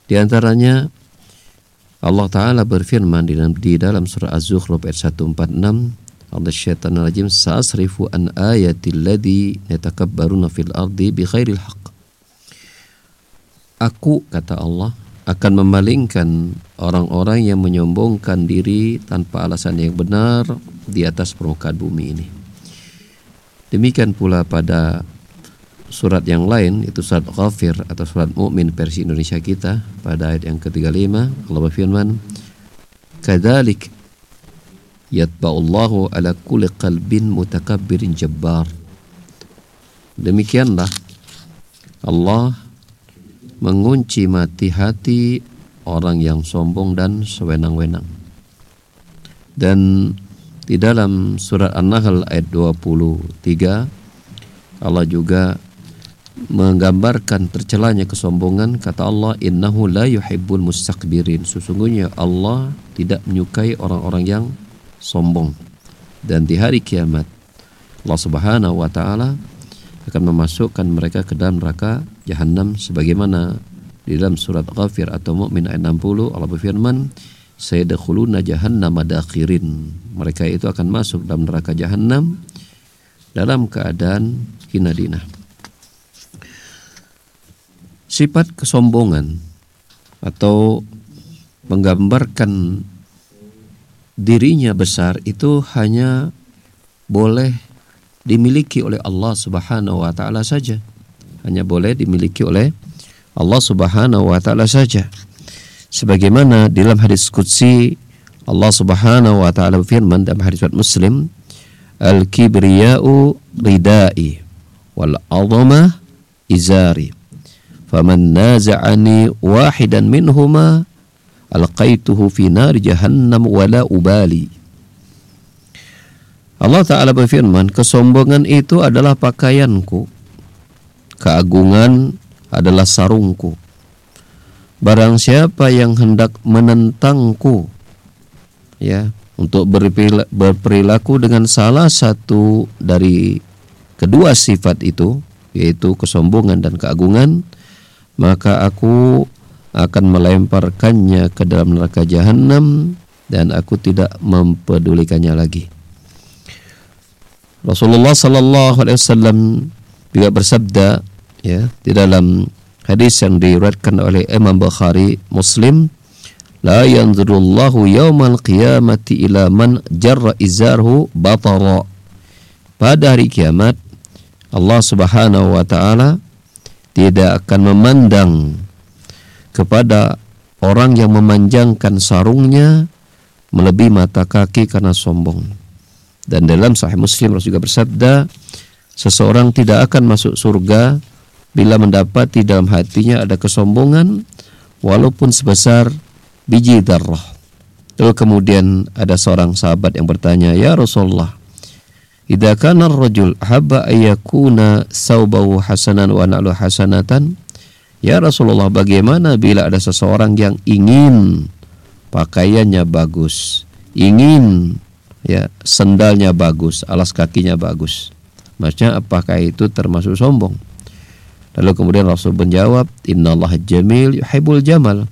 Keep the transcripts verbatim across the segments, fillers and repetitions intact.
Di antaranya Allah Ta'ala berfirman di dalam, di dalam surah Az-Zukhruf ayat seratus empat puluh enam, Allah syaitanir rajim, sa'asrifu an ayatil ladzi yatakabbaruna fil ardi bighairil haqq. Aku, kata Allah, akan memalingkan orang-orang yang menyombongkan diri tanpa alasan yang benar di atas permukaan bumi ini. Demikian pula pada surat yang lain, itu surat Ghafir atau surat Mukmin versi Indonesia kita, pada ayat yang ke tiga puluh lima, Allah berfirman, kadzalik yatba'ullahu ala kulli qalbin mutakabbirin jabbar. Demikianlah Allah mengunci mati hati orang yang sombong dan sewenang-wenang. Dan di dalam surat An-Nahl ayat dua puluh tiga, Allah juga menggambarkan tercelanya kesombongan. Kata Allah, innahu la yuhibbul mustakbirin. Sesungguhnya Allah tidak menyukai orang-orang yang sombong. Dan di hari kiamat Allah Subhanahu wa taala akan memasukkan mereka ke dalam neraka Jahannam, sebagaimana di dalam surat Ghafir atau Mukmin ayat enam puluh, Allah berfirman, sayadkhuluna jahannama dakhirin. Mereka itu akan masuk dalam neraka Jahannam dalam keadaan hina dina. Sifat kesombongan atau menggambarkan dirinya besar itu hanya boleh dimiliki oleh Allah Subhanahu wa taala saja. Hanya boleh dimiliki oleh Allah Subhanahu wa taala saja. Sebagaimana di dalam hadis qudsi Allah Subhanahu wa taala berfirman dalam hadis riwayat Muslim, al-kibriya'u ridai wal 'azama izari. Faman naza'ani wahidan minhuma alqaituhu fi nar jahannam wala ubali. Allah Ta'ala berfirman, kesombongan itu adalah pakaianku, keagungan adalah sarungku. Barang siapa yang hendak menentangku, ya, untuk berperilaku dengan salah satu dari kedua sifat itu, yaitu kesombongan dan keagungan, maka aku akan melemparkannya ke dalam neraka Jahannam dan aku tidak mempedulikannya lagi. Rasulullah sallallahu alaihi wasallam juga bersabda, ya, di dalam hadis yang diriwayatkan oleh Imam Bukhari, Muslim, la yanzurullahu yaumal qiyamati ila man jarra izarhu batara. Pada hari kiamat Allah Subhanahu wa taala tidak akan memandang kepada orang yang memanjangkan sarungnya melebihi mata kaki karena sombong. Dan dalam Sahih Muslim Rasul juga bersabda, seseorang tidak akan masuk surga bila mendapati dalam hatinya ada kesombongan walaupun sebesar biji darah. Lalu kemudian ada seorang sahabat yang bertanya, ya Rasulullah, idza kana ar-rajul habba ayyakuna saubahu hasanan wa na'lu hasanatan. Ya Rasulullah, bagaimana bila ada seseorang yang ingin pakaiannya bagus, ingin, ya, sendalnya bagus, alas kakinya bagus, maksudnya apakah itu termasuk sombong? Lalu kemudian Rasul menjawab, innallaha jamil yuhibbul jamal,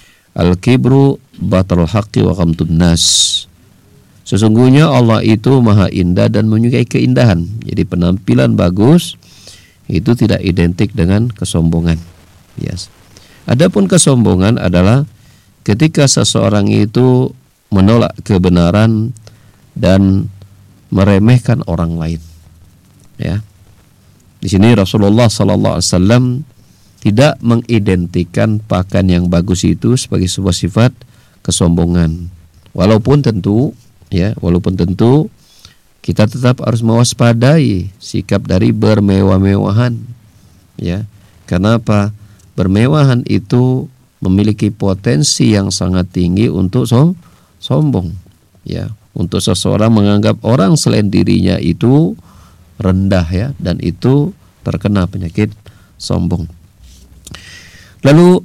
al-kibru batarul haqqi wa ghamtun nas. Sesungguhnya Allah itu maha indah dan menyukai keindahan. Jadi penampilan bagus itu tidak identik dengan kesombongan. Yes. Adapun kesombongan adalah ketika seseorang itu menolak kebenaran dan meremehkan orang lain. Ya. Di sini Rasulullah sallallahu alaihi wasallam tidak mengidentikan pakaian yang bagus itu sebagai sebuah sifat kesombongan. Walaupun tentu, ya, walaupun tentu kita tetap harus mewaspadai sikap dari bermewah-mewahan. Ya. Kenapa? Bermewahan itu memiliki potensi yang sangat tinggi untuk som- sombong. Ya. Untuk seseorang menganggap orang selain dirinya itu rendah, ya, dan itu terkena penyakit sombong. Lalu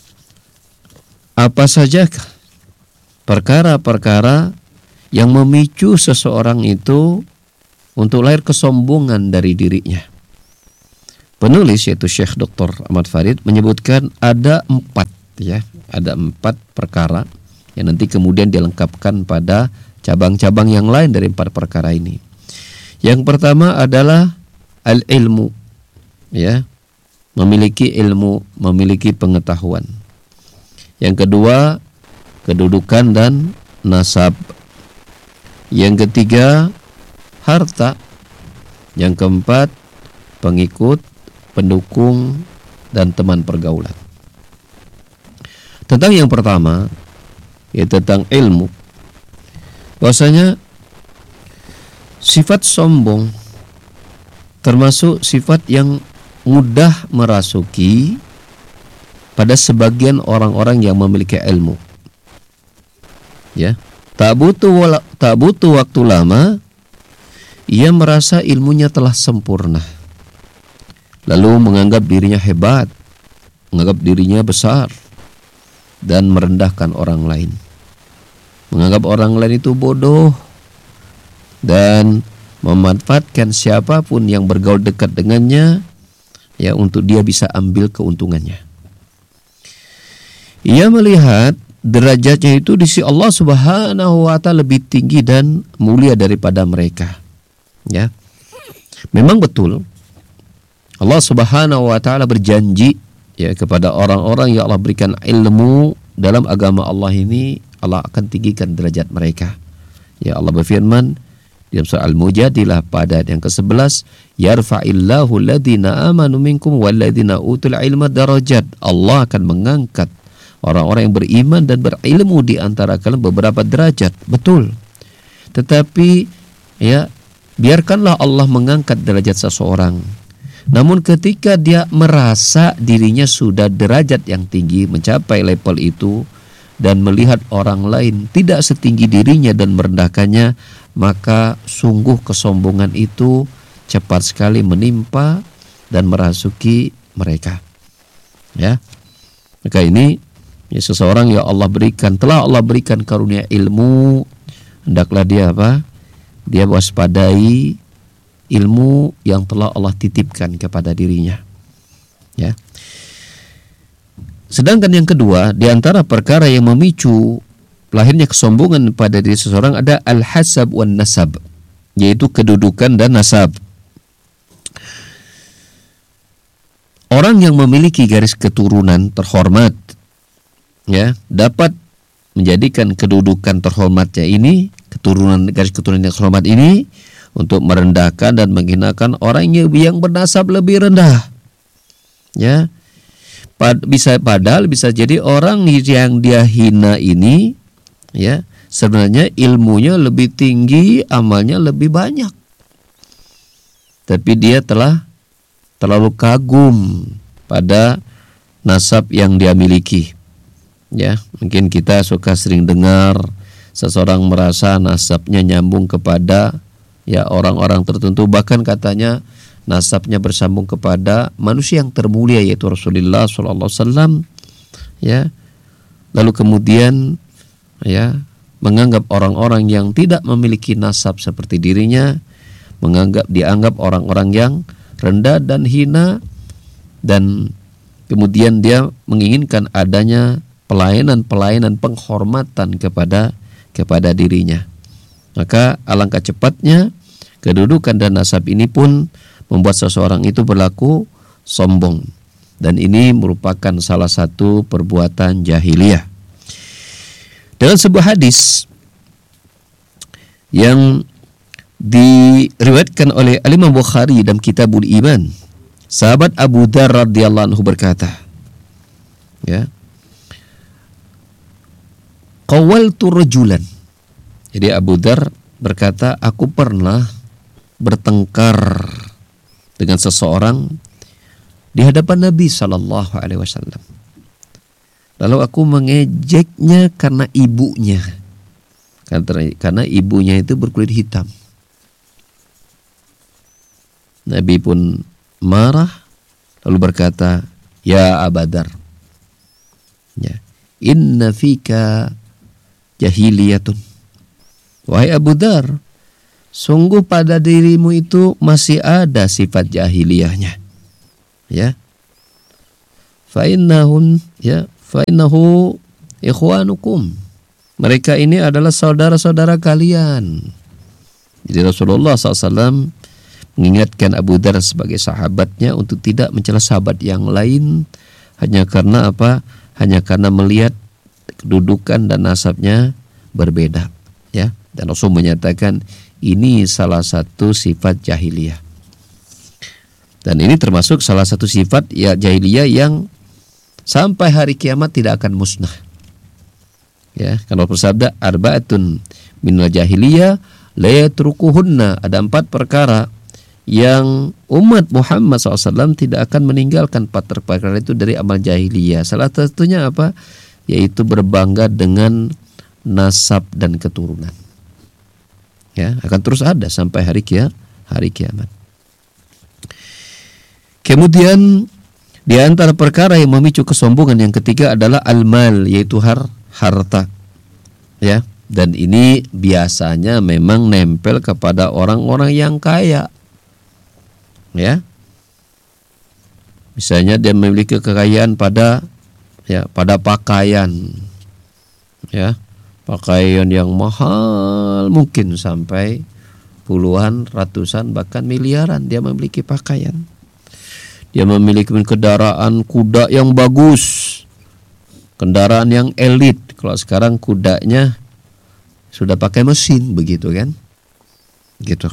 apa saja perkara-perkara yang memicu seseorang itu untuk lahir kesombongan dari dirinya? Penulis yaitu Syekh Doktor Ahmad Farid menyebutkan ada empat Ya, ada empat perkara yang nanti kemudian dilengkapkan pada cabang-cabang yang lain dari empat perkara ini. Yang pertama adalah al-ilmu, ya, memiliki ilmu, memiliki pengetahuan. Yang kedua, kedudukan dan nasab. Yang ketiga, harta. Yang keempat, pengikut, pendukung, dan teman pergaulan. Tentang yang pertama, yaitu tentang ilmu, bahwasanya sifat sombong termasuk sifat yang mudah merasuki pada sebagian orang-orang yang memiliki ilmu. Ya, tak butuh wala, tak butuh waktu lama ia merasa ilmunya telah sempurna, lalu menganggap dirinya hebat, menganggap dirinya besar, dan merendahkan orang lain. Menganggap orang lain itu bodoh dan memanfaatkan siapapun yang bergaul dekat dengannya, ya, untuk dia bisa ambil keuntungannya. Ia melihat derajatnya itu di sisi Allah Subhanahu wa taala lebih tinggi dan mulia daripada mereka. Ya. Memang betul Allah Subhanahu wa taala berjanji, ya, kepada orang-orang yang Allah berikan ilmu dalam agama Allah ini, Allah akan tinggikan derajat mereka. Ya, Allah berfirman di dalam surah Al-Mujadilah pada ayat yang kesebelas, yarfa'illahu alladhina amanu minkum walladhina utul ilma darajat. Allah akan mengangkat orang-orang yang beriman dan berilmu di antara kalian beberapa derajat. Betul. Tetapi, ya, biarkanlah Allah mengangkat derajat seseorang. Namun ketika dia merasa dirinya sudah derajat yang tinggi, mencapai level itu, dan melihat orang lain tidak setinggi dirinya dan merendahkannya, maka sungguh kesombongan itu cepat sekali menimpa dan merasuki mereka. Ya, maka ini, ya, seseorang yang Allah berikan, telah Allah berikan karunia ilmu, hendaklah dia apa? Dia waspadai ilmu yang telah Allah titipkan kepada dirinya. Ya. Sedangkan yang kedua, di antara perkara yang memicu lahirnya kesombongan pada diri seseorang ada al-hasab wan nasab, yaitu kedudukan dan nasab. Orang yang memiliki garis keturunan terhormat, ya, dapat menjadikan kedudukan terhormatnya ini, keturunan garis keturunan yang terhormat ini, untuk merendahkan dan menghinakan orang yang bernasab lebih rendah. Ya, Pad, bisa padahal bisa jadi orang yang dia hina ini, ya, sebenarnya ilmunya lebih tinggi, amalnya lebih banyak, tapi dia telah terlalu kagum pada nasab yang dia miliki. Ya, mungkin kita suka sering dengar seseorang merasa nasabnya nyambung kepada, ya, orang-orang tertentu, bahkan katanya nasabnya bersambung kepada manusia yang termulia yaitu Rasulullah shallallahu alaihi wasallam, ya. Lalu kemudian, ya, menganggap orang-orang yang tidak memiliki nasab seperti dirinya, menganggap dianggap orang-orang yang rendah dan hina, dan kemudian dia menginginkan adanya pelayanan-pelayanan penghormatan kepada kepada dirinya. Maka alangkah cepatnya kedudukan dan nasab ini pun membuat seseorang itu berlaku sombong, dan ini merupakan salah satu perbuatan jahiliyah. Dalam sebuah hadis yang diriwayatkan oleh Al-Imam Bukhari dalam Kitabul Iman, sahabat Abu Dzar radhiyallahu anhu berkata, ya, qawaltu rajulan. Jadi Abu Dzar berkata, aku pernah bertengkar dengan seseorang di hadapan Nabi Sallallahu Alaihi Wasallam. Lalu aku mengejeknya karena ibunya, karena ibunya itu berkulit hitam. Nabi pun marah lalu berkata, ya Abu Dzar, ya, inna fika jahiliyatun. Wahai Abu Dzar, sungguh pada dirimu itu masih ada sifat jahiliyahnya. Ya. Fa innahun, ya, fa innahu ikhwanukum. Mereka ini adalah saudara-saudara kalian. Jadi Rasulullah shallallahu alaihi wasallam mengingatkan Abu Dzar sebagai sahabatnya untuk tidak mencela sahabat yang lain hanya karena apa? Hanya karena melihat kedudukan dan nasabnya berbeda, ya. Dan Rasul menyatakan ini salah satu sifat jahiliyah. Dan ini termasuk salah satu sifat ya jahiliyah yang sampai hari kiamat tidak akan musnah. Ya, kalau bersabda arba'atun minal jahiliyah la yatrukuhunna, ada empat perkara yang umat Muhammad shallallahu alaihi wasallam tidak akan meninggalkan. Empat perkara itu dari amal jahiliyah. Salah satunya apa? Yaitu berbangga dengan nasab dan keturunan. Ya, akan terus ada sampai hari kia, hari kiamat. Kemudian di antara perkara yang memicu kesombongan yang ketiga adalah al-mal, yaitu har, harta. Ya, dan ini biasanya memang nempel kepada orang-orang yang kaya. Ya. Misalnya dia memiliki kekayaan pada ya, pada pakaian. Ya. Pakaian yang mahal mungkin sampai puluhan, ratusan, bahkan miliaran dia memiliki pakaian. Dia memiliki kendaraan kuda yang bagus, kendaraan yang elit. Kalau sekarang kudanya sudah pakai mesin, begitu kan? Gitu.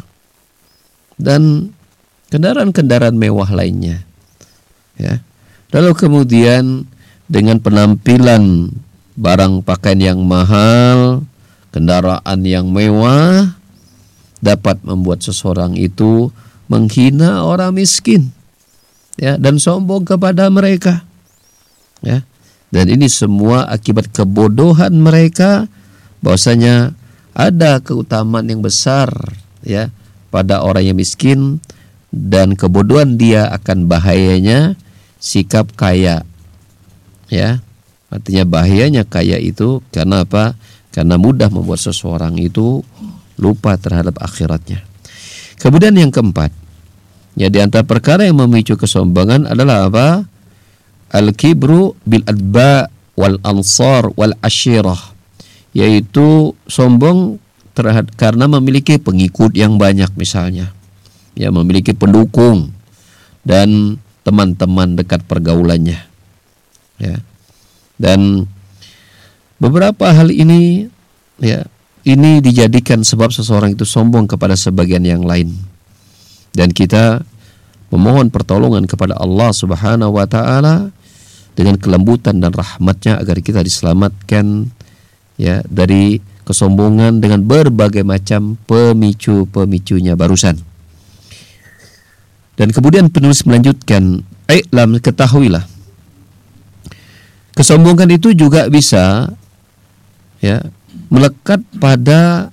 Dan kendaraan-kendaraan mewah lainnya. Ya. Lalu kemudian dengan penampilan barang pakaian yang mahal, kendaraan yang mewah dapat membuat seseorang itu menghina orang miskin. Ya, dan sombong kepada mereka. Ya. Dan ini semua akibat kebodohan mereka, bahwasanya ada keutamaan yang besar ya pada orang yang miskin, dan kebodohan dia akan bahayanya sikap kaya. Ya. Artinya bahayanya kaya itu karena apa? Karena mudah membuat seseorang itu lupa terhadap akhiratnya. Kemudian yang keempat, ya di antara perkara yang memicu kesombongan adalah apa? Al-kibru bil adba wal ansar wal ashirah, yaitu sombong terhadap karena memiliki pengikut yang banyak misalnya. Ya, memiliki pendukung dan teman-teman dekat pergaulannya. Ya. Dan beberapa hal ini ya, ini dijadikan sebab seseorang itu sombong kepada sebagian yang lain. Dan kita memohon pertolongan kepada Allah Subhanahu wa taala dengan kelembutan dan rahmatnya agar kita diselamatkan ya dari kesombongan dengan berbagai macam pemicu-pemicunya barusan. Dan kemudian penulis melanjutkan, "I'lam, ketahuilah, kesombongan itu juga bisa ya melekat pada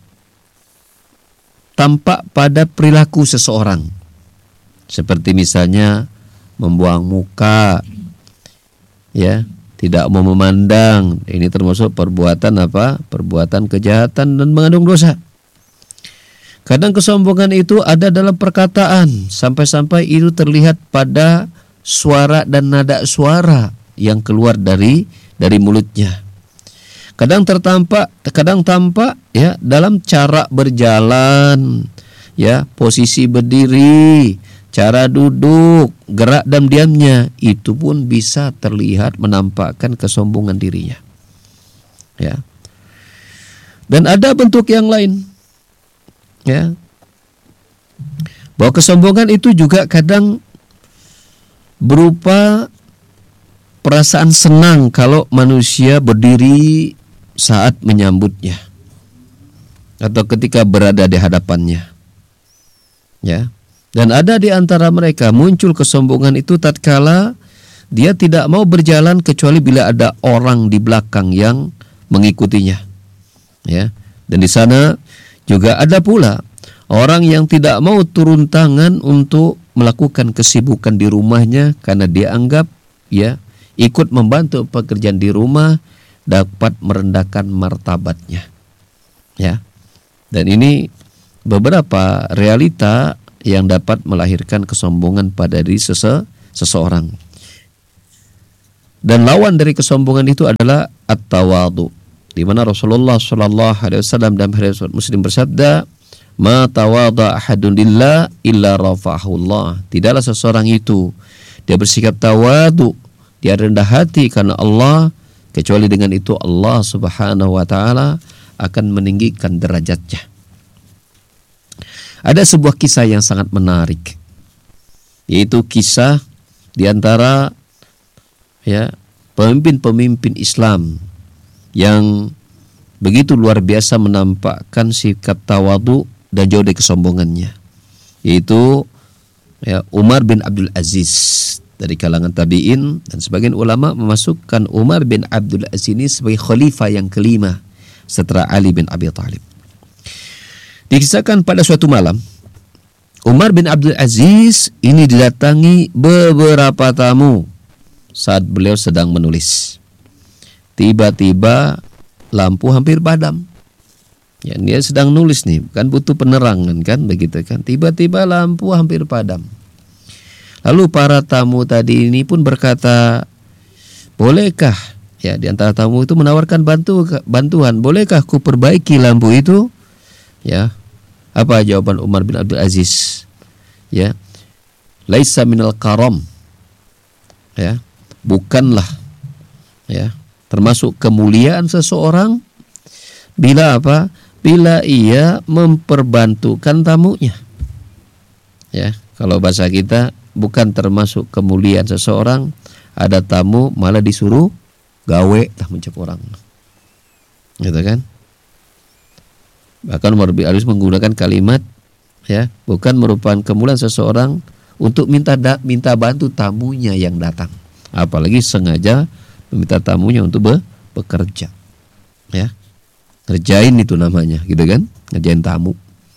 tampak pada perilaku seseorang. Seperti misalnya membuang muka, ya, tidak mau memandang. Ini termasuk perbuatan apa? Perbuatan kejahatan dan mengandung dosa. Kadang kesombongan itu ada dalam perkataan, sampai-sampai itu terlihat pada suara dan nada suara yang keluar dari dari mulutnya. Kadang tertampak, kadang tampak ya dalam cara berjalan, ya, posisi berdiri, cara duduk, gerak dan diamnya, itu pun bisa terlihat menampakkan kesombongan dirinya. Ya. Dan ada bentuk yang lain. Ya. Bahwa kesombongan itu juga kadang berupa perasaan senang kalau manusia berdiri saat menyambutnya atau ketika berada di hadapannya. Ya. Dan ada di antara mereka muncul kesombongan itu tatkala dia tidak mau berjalan kecuali bila ada orang di belakang yang mengikutinya. Ya. Dan di sana juga ada pula orang yang tidak mau turun tangan untuk melakukan kesibukan di rumahnya karena dia anggap ya ikut membantu pekerjaan di rumah dapat merendahkan martabatnya. Ya. Dan ini beberapa realita yang dapat melahirkan kesombongan pada diri sese, seseorang. Dan lawan dari kesombongan itu adalah at-tawadhu, di mana Rasulullah Shallallahu Alaihi Wasallam dalam hadis Muslim bersabda, "Ma tawadha ahadun lillah illa rafa'ahu Allah." Tidaklah seseorang itu dia bersikap tawadhu, dia rendah hati karena Allah, kecuali dengan itu Allah Subhanahu wa taala akan meninggikan derajatnya. Ada sebuah kisah yang sangat menarik, yaitu kisah di antara ya pemimpin-pemimpin Islam yang begitu luar biasa menampakkan sikap tawadhu dan jauh dari kesombongannya, yaitu ya, Umar bin Abdul Aziz dari kalangan tabi'in, dan sebagian ulama memasukkan Umar bin Abdul Aziz ini sebagai khalifah yang kelima setelah Ali bin Abi Thalib. Dikisahkan pada suatu malam, Umar bin Abdul Aziz ini didatangi beberapa tamu saat beliau sedang menulis. Tiba-tiba lampu hampir padam. Ya, dia sedang nulis nih, kan butuh penerangan kan, begitu kan. Tiba-tiba lampu hampir padam. Lalu para tamu tadi ini pun berkata, bolehkah, ya di antara tamu itu menawarkan bantu bantuan, bolehkah ku perbaiki lampu itu? Ya, apa jawaban Umar bin Abdul Aziz? Ya, laisa minal karam. Ya, bukanlah ya termasuk kemuliaan seseorang bila apa? Bila ia memperbantukan tamunya. Ya, kalau bahasa kita, bukan termasuk kemuliaan seseorang ada tamu malah disuruh gawe tah mencek orang. Gitu kan? Bahkan Umar bin Abdul Aziz menggunakan kalimat ya, bukan merupakan kemuliaan seseorang untuk minta da, minta bantu tamunya yang datang. Apalagi sengaja meminta tamunya untuk be, bekerja. Ya. Ngerjain itu namanya, gitu kan? Ngerjain tamu.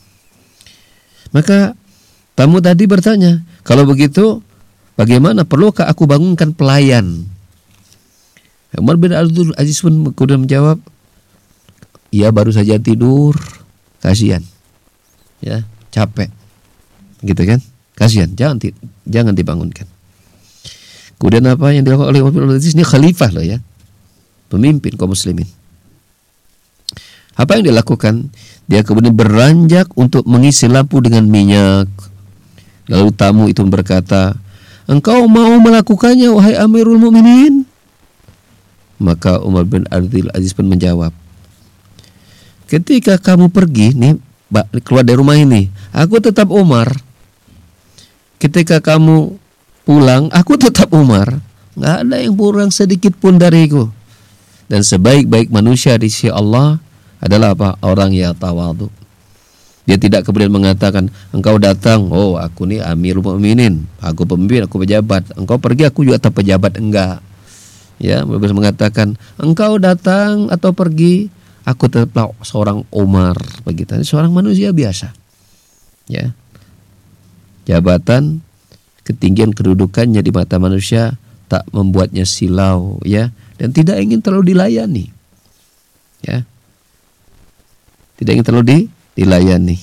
Maka tamu tadi bertanya, kalau begitu bagaimana, perlukah aku bangunkan pelayan? Umar bin Abdul Aziz pun kemudian menjawab, ia baru saja tidur, kasihan. Ya, capek. Gitu kan? Kasihan, jangan jangan dibangunkan. Kemudian apa yang dilakukan oleh Umar bin Abdul Aziz, ini khalifah loh ya, pemimpin kaum muslimin. Apa yang dilakukan? Dia kemudian beranjak untuk mengisi lampu dengan minyak. Lalu tamu itu berkata, engkau mau melakukannya wahai Amirul Mukminin? Maka Umar bin Abdul Aziz pun menjawab, ketika kamu pergi nih, keluar dari rumah ini, aku tetap Umar. Ketika kamu pulang, aku tetap Umar. Nggak ada yang kurang sedikit pun dariku. Dan sebaik-baik manusia di sisi Allah adalah apa? Orang yang tawadhu. Dia tidak kemudian mengatakan, engkau datang, oh aku nih Amirul Mukminin, aku pemimpin, aku pejabat. Engkau pergi, aku juga tetap pejabat. Enggak. Ya, bisa mengatakan, engkau datang atau pergi, aku tetap seorang Umar. Begitu. Seorang manusia biasa. Ya. Jabatan, ketinggian kedudukannya di mata manusia tak membuatnya silau, ya, dan tidak ingin terlalu dilayani, ya, tidak ingin terlalu di, dilayani.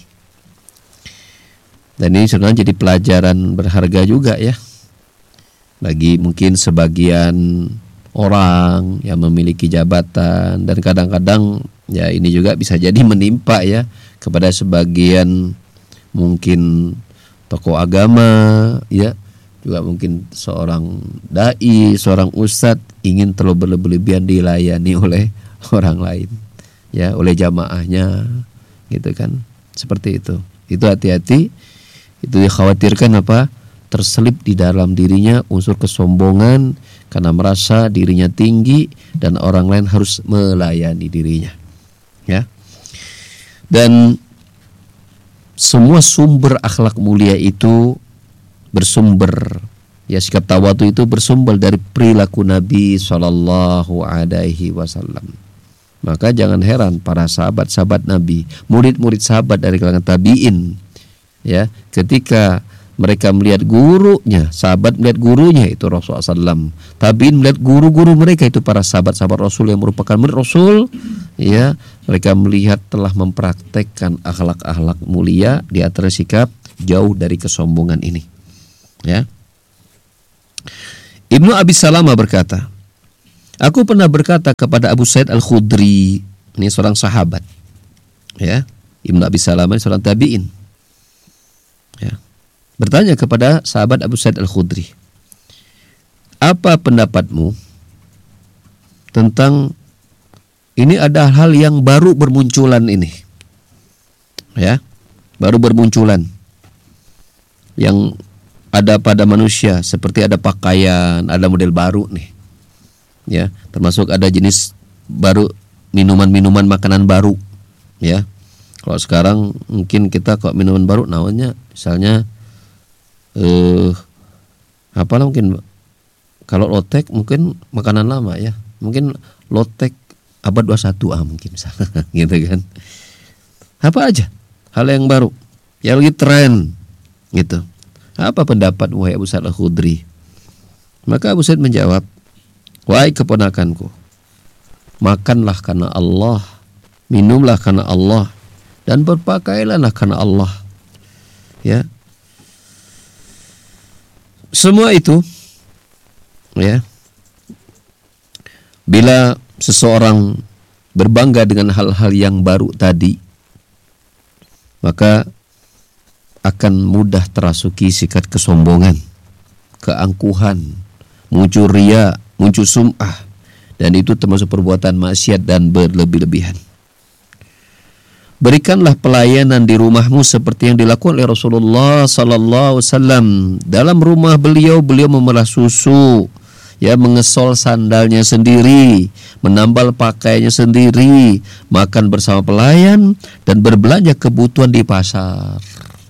Dan ini sebenarnya jadi pelajaran berharga juga ya, bagi mungkin sebagian orang yang memiliki jabatan, dan kadang-kadang ya ini juga bisa jadi menimpa ya kepada sebagian mungkin tokoh agama, ya, juga mungkin seorang dai, seorang ustadz ingin terlalu berlebihan dilayani oleh orang lain, ya, oleh jamaahnya, gitu kan, seperti itu. Itu hati-hati, itu dikhawatirkan apa? Terselip di dalam dirinya unsur kesombongan karena merasa dirinya tinggi dan orang lain harus melayani dirinya, ya. Dan semua sumber akhlak mulia itu bersumber, ya, sikap tawadhu itu bersumber dari perilaku Nabi Shallallahu Alaihi Wasallam. Maka jangan heran para sahabat-sahabat Nabi, murid-murid sahabat dari kalangan tabiin, ya, ketika mereka melihat gurunya, sahabat melihat gurunya itu Rasulullah shallallahu alaihi wasallam, tabiin melihat guru-guru mereka itu para sahabat-sahabat Rasul yang merupakan murid Rasul, ya, mereka melihat telah mempraktekkan akhlak-akhlak mulia di antara sikap jauh dari kesombongan ini, ya. Ibnu Abi Salamah berkata, Aku pernah berkata kepada Abu Sa'id Al-Khudri, ini seorang sahabat, ya, Ibnu Abi Salamah, seorang tabi'in, ya, bertanya kepada sahabat Abu Sa'id Al-Khudri, apa pendapatmu tentang ini, ada hal yang baru bermunculan ini, ya, baru bermunculan yang ada pada manusia, seperti ada pakaian, ada model baru nih, ya, termasuk ada jenis baru, minuman-minuman makanan baru, ya. Kalau sekarang mungkin kita kok minuman baru namanya misalnya eh apalah, mungkin kalau lotek mungkin makanan lama, ya, mungkin lotek abad dua puluh satu ah mungkin misalnya gitu kan. Apa aja hal yang baru yang lagi tren gitu. Apa pendapat wahai Abu Sa'id Al-Khudri? Maka Abu Sa'id menjawab, wahai keponakanku, makanlah karena Allah, minumlah karena Allah, dan berpakailah karena Allah. Ya. Semua itu, ya, bila seseorang berbangga dengan hal-hal yang baru tadi, maka akan mudah terasuki sikat kesombongan, keangkuhan, muncul riya, muncul sum'ah, dan itu termasuk perbuatan maksiat dan berlebih-lebihan. Berikanlah pelayanan di rumahmu seperti yang dilakukan oleh Rasulullah sallallahu alaihi wasallam. Dalam rumah beliau, beliau memerah susu, ya, mengesol sandalnya sendiri, menambal pakaiannya sendiri, makan bersama pelayan, dan berbelanja kebutuhan di pasar.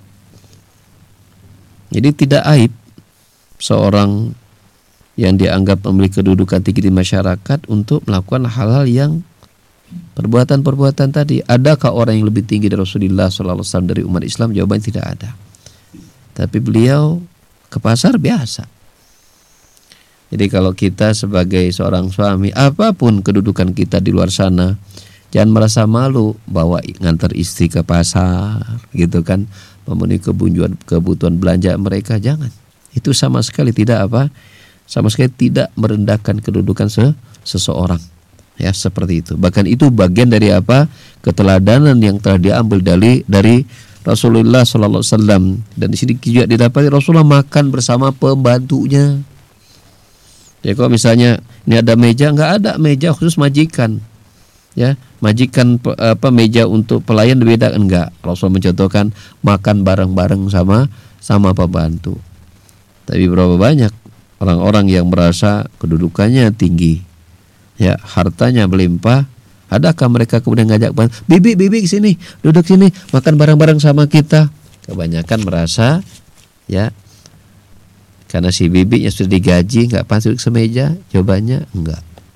Jadi tidak aib seorang yang dianggap memiliki kedudukan tinggi di masyarakat untuk melakukan hal-hal yang perbuatan-perbuatan tadi. Adakah orang yang lebih tinggi dari Rasulullah sallallahu alaihi wasallam dari umat Islam? Jawabannya tidak ada. Tapi beliau ke pasar biasa. Jadi kalau kita sebagai seorang suami, apapun kedudukan kita di luar sana, jangan merasa malu bawa ngantar istri ke pasar, gitu kan, memenuhi kebutuhan kebutuhan belanja mereka, jangan. Itu sama sekali tidak apa, sama sekali tidak merendahkan kedudukan se seseorang. Ya, seperti itu. Bahkan itu bagian dari apa? Keteladanan yang telah diambil dari dari Rasulullah sallallahu alaihi wasallam. Dan di sini juga didapati Rasulullah makan bersama pembantunya. Ya, kalau misalnya ini ada meja, nggak ada meja khusus majikan, ya, majikan apa meja untuk pelayan beda, enggak. Rasul mencontohkan makan bareng-bareng sama sama pembantu. Tapi berapa banyak orang-orang yang merasa kedudukannya tinggi, ya, hartanya melimpah, adakah mereka kemudian ngajak bibi bibi sini, duduk sini, makan bareng-bareng sama kita? Kebanyakan merasa, ya, karena si bibinya sudah digaji, nggak pantas duduk semeja. Jawabannya enggak.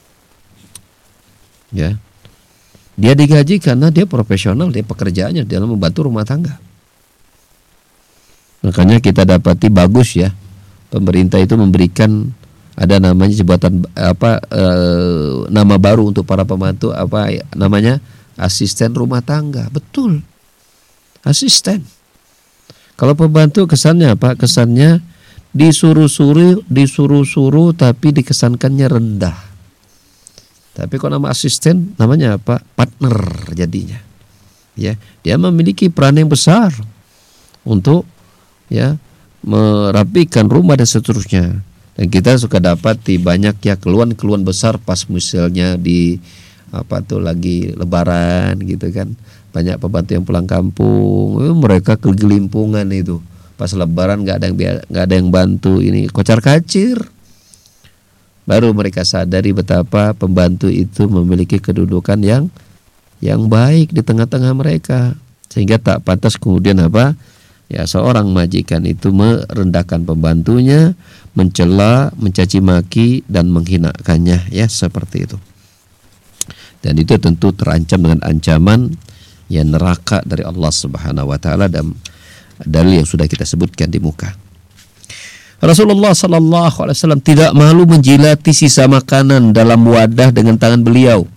Ya, dia digaji karena dia profesional, dia pekerjaannya dalam membantu rumah tangga. Makanya kita dapati bagus, ya, pemerintah itu memberikan ada namanya jabatan apa e, nama baru untuk para pembantu, apa namanya, asisten rumah tangga. Betul, asisten. Kalau pembantu kesannya apa? Kesannya disuruh-suruh, disuruh-suruh tapi dikesankannya rendah. Tapi kalau nama asisten namanya apa? Partner jadinya. Ya, dia memiliki peran yang besar untuk, ya, merapikan rumah dan seterusnya. Dan kita suka dapati banyak, ya, keluhan-keluhan besar pas misalnya di apa tuh lagi lebaran gitu kan. Banyak pembantu yang pulang kampung, mereka kegelimpungan itu. Pas lebaran nggak ada yang nggak ada yang bantu, ini kocar kacir. Baru mereka sadari betapa pembantu itu memiliki kedudukan yang yang baik di tengah-tengah mereka, sehingga tak pantas kemudian apa, ya, seorang majikan itu merendahkan pembantunya, mencela, mencaci maki dan menghinakannya, ya, seperti itu. Dan itu tentu terancam dengan ancaman, ya, neraka dari Allah Subhanahu wa taala, dan dalil yang sudah kita sebutkan di muka. Rasulullah sallallahu alaihi wasallam tidak malu menjilati sisa makanan dalam wadah dengan tangan beliau.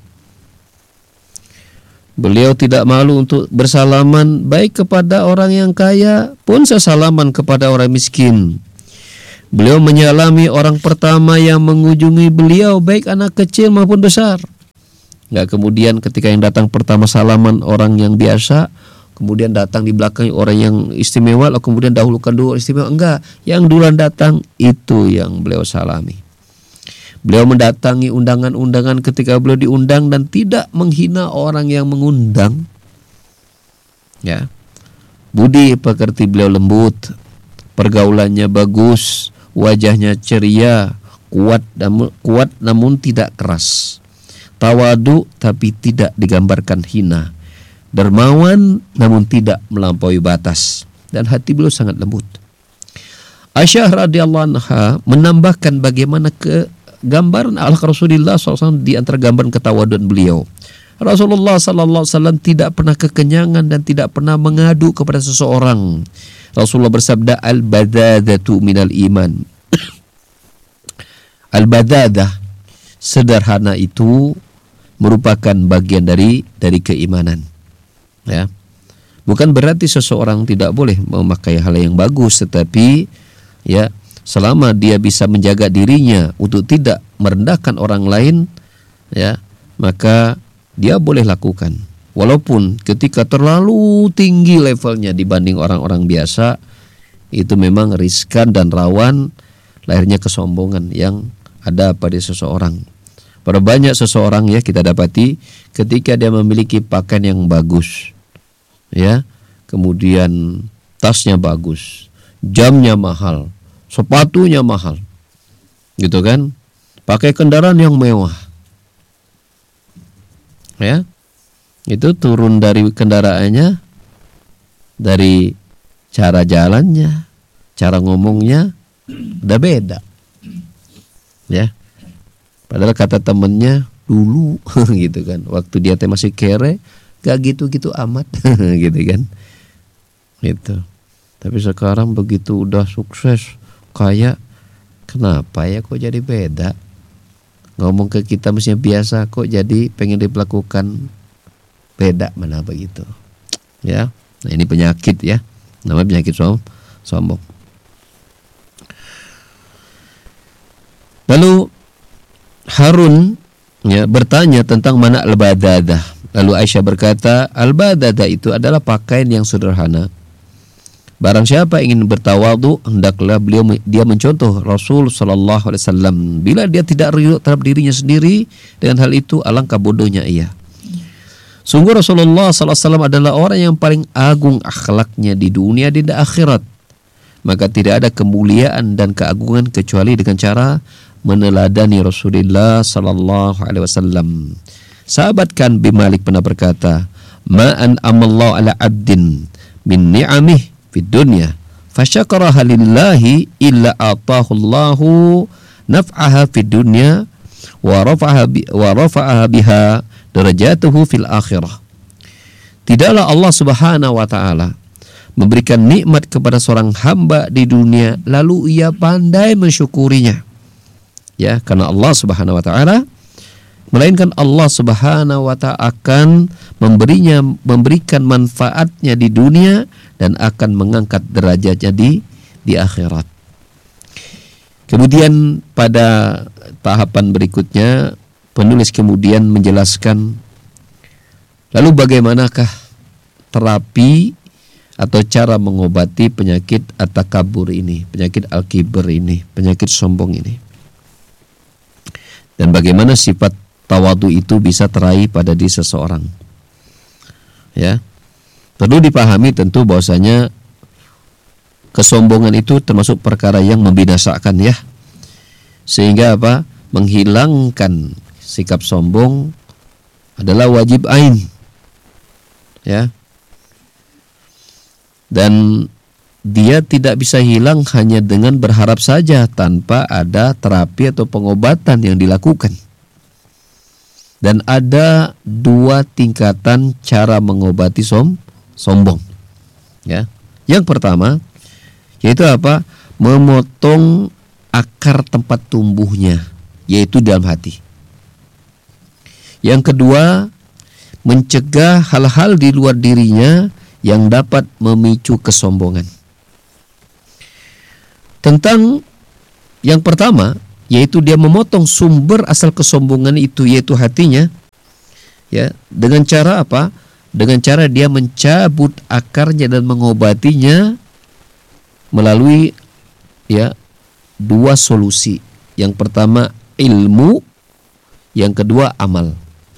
Beliau tidak malu untuk bersalaman baik kepada orang yang kaya pun sesalaman kepada orang miskin. Beliau menyalami orang pertama yang mengunjungi beliau, baik anak kecil maupun besar. Enggak kemudian ketika yang datang pertama salaman orang yang biasa, kemudian datang di belakang orang yang istimewa, lalu kemudian dahulukan dulu istimewa. Enggak, yang duluan datang itu yang beliau salami. Beliau mendatangi undangan-undangan ketika beliau diundang dan tidak menghina orang yang mengundang. Ya. Budi pekerti beliau lembut, pergaulannya bagus, wajahnya ceria, kuat namun, kuat namun tidak keras. Tawadu tapi tidak digambarkan hina. Dermawan namun tidak melampaui batas. Dan hati beliau sangat lembut. Aisyah radhiyallahu anha menambahkan bagaimana ke gambaran akhlak Rasulullah shallallahu alaihi wasallam di antara gambaran ketawaduan beliau. Rasulullah shallallahu alaihi wasallam tidak pernah kekenyangan dan tidak pernah mengadu kepada seseorang. Rasulullah bersabda, al-badadatu minal iman. Al-badadah, sederhana itu merupakan bagian dari dari keimanan. Ya. Bukan berarti seseorang tidak boleh memakai hal yang bagus, tetapi ya selama dia bisa menjaga dirinya untuk tidak merendahkan orang lain, ya, maka dia boleh lakukan. Walaupun ketika terlalu tinggi levelnya dibanding orang-orang biasa, itu memang riskan dan rawan lahirnya kesombongan yang ada pada seseorang. Pada banyak seseorang ya kita dapati ketika dia memiliki pakaian yang bagus, ya, kemudian tasnya bagus, jamnya mahal, sepatunya mahal, gitu kan, pakai kendaraan yang mewah, ya, itu turun dari kendaraannya, dari cara jalannya, cara ngomongnya udah beda, ya. Padahal kata temennya dulu gitu kan, waktu dia teh masih kere, gak gitu-gitu amat gitu kan, gitu. Tapi sekarang begitu udah sukses, kaya, kenapa ya kok jadi beda? Ngomong ke kita mestinya biasa, kok jadi pengen diperlakukan beda, mana begitu? Ya, nah ini penyakit ya, namanya penyakit som sombong. Lalu Harun ya bertanya tentang mana al-badadah. Lalu Aisyah berkata, al-badadah itu adalah pakaian yang sederhana. Barang siapa ingin bertawadu, hendaklah beliau dia mencontoh Rasul sallallahu alaihi wasallam. Bila dia tidak ridho terhadap dirinya sendiri dengan hal itu, alangkah bodohnya ia. Sungguh Rasulullah sallallahu alaihi wasallam adalah orang yang paling agung akhlaknya di dunia dan di akhirat. Maka tidak ada kemuliaan dan keagungan kecuali dengan cara meneladani Rasulullah sallallahu alaihi wasallam. Sahabat kan bin Malik pernah berkata, "Ma'an amallahu ala 'abdin min ni'amih fid dunya fasyakaraha lillahi illa atahu Allahu naf'aha fid dunya wa rafa'aha bi, wa rafa'aha biha darajatuhu fil akhirah." Tidaklah Allah Subhanahu wa taala memberikan nikmat kepada seorang hamba di dunia lalu ia pandai mensyukurinya. Ya, karena Allah Subhanahu wa taala, melainkan Allah Subhanahu wa taala akan memberinya memberikan manfaatnya di dunia dan akan mengangkat derajatnya di di akhirat. Kemudian pada tahapan berikutnya penulis kemudian menjelaskan, lalu bagaimanakah terapi atau cara mengobati penyakit at-takabur ini, penyakit al-kibr ini, penyakit sombong ini. Dan bagaimana sifat tawadu itu bisa teraih pada diri seseorang. Ya. Perlu dipahami tentu bahwasanya kesombongan itu termasuk perkara yang membinasakan ya. Sehingga apa? Menghilangkan sikap sombong adalah wajib ain. Ya. Dan dia tidak bisa hilang hanya dengan berharap saja tanpa ada terapi atau pengobatan yang dilakukan. Dan ada dua tingkatan cara mengobati som, sombong. Ya. Yang pertama yaitu apa? Memotong akar tempat tumbuhnya, yaitu dalam hati. Yang kedua, mencegah hal-hal di luar dirinya yang dapat memicu kesombongan. Tentang Yang pertama, yaitu dia memotong sumber asal kesombongan itu, yaitu hatinya, ya, dengan cara apa? Dengan cara dia mencabut akarnya dan mengobatinya melalui, ya, dua solusi. Yang pertama ilmu, yang kedua amal.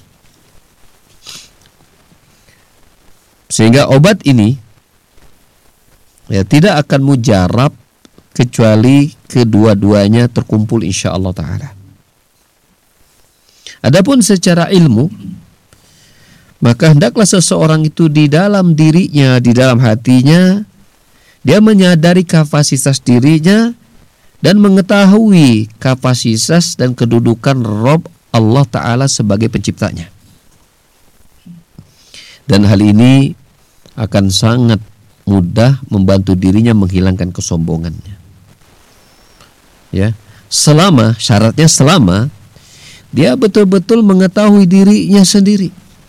Sehingga obat ini, ya, tidak akan mujarab kecuali kedua-duanya terkumpul insyaallah ta'ala. Adapun secara ilmu, maka hendaklah seseorang itu di dalam dirinya, di dalam hatinya, dia menyadari kapasitas dirinya dan mengetahui kapasitas dan kedudukan Rabb Allah Ta'ala sebagai penciptanya. Dan hal ini akan sangat mudah membantu dirinya menghilangkan kesombongannya. Ya, selama, syaratnya selama dia betul-betul mengetahui dirinya sendiri.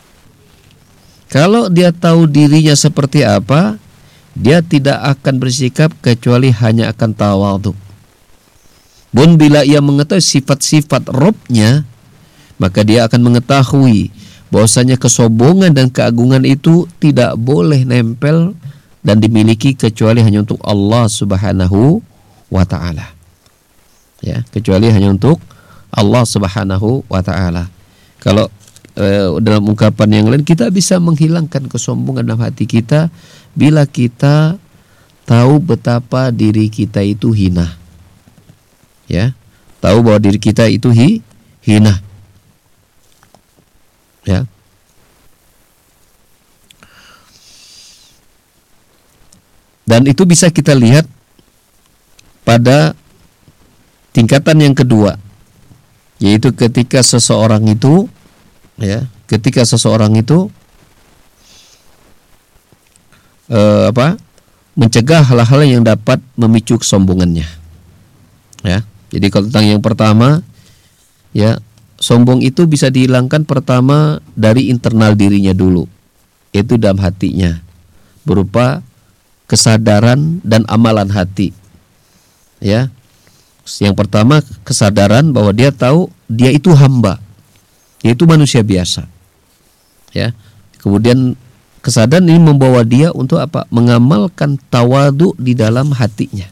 Kalau dia tahu dirinya seperti apa, dia tidak akan bersikap kecuali hanya akan tawadhu. Pun bila ia mengetahui sifat-sifat Rabb-nya, maka dia akan mengetahui bahwasanya kesombongan dan keagungan itu tidak boleh nempel dan dimiliki kecuali hanya untuk Allah Subhanahu wa ta'ala. Ya, kecuali hanya untuk Allah Subhanahu wa ta'ala. Kalau eh, dalam ungkapan yang lain, kita bisa menghilangkan kesombongan dalam hati kita bila kita tahu betapa diri kita itu hina. Ya, tahu bahwa diri kita itu hi, hina. Ya. Dan itu bisa kita lihat pada tingkatan yang kedua, yaitu ketika seseorang itu, ya, ketika seseorang itu eh, apa, mencegah hal-hal yang dapat memicu kesombongannya. Ya, jadi kalau tentang yang pertama, ya, sombong itu bisa dihilangkan pertama dari internal dirinya dulu, yaitu dalam hatinya, berupa kesadaran dan amalan hati. Ya. Yang pertama kesadaran bahwa dia tahu dia itu hamba, yaitu manusia biasa. Ya. Kemudian kesadaran ini membawa dia untuk apa? Mengamalkan tawadhu di dalam hatinya.